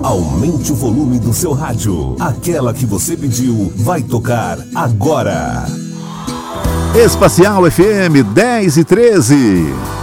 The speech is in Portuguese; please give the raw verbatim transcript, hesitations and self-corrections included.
Aumente o volume do seu rádio. Aquela que você pediu vai tocar agora. Espacial F M dez e treze.